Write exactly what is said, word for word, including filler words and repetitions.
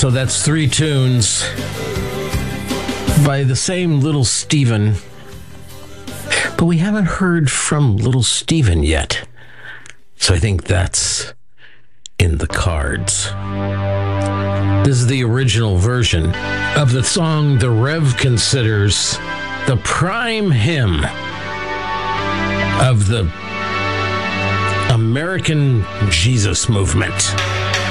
So that's three tunes by the same Little Steven. But we haven't heard from Little Steven yet. So I think that's in the cards. This is the original version of the song the Rev considers the prime hymn of the American Jesus movement.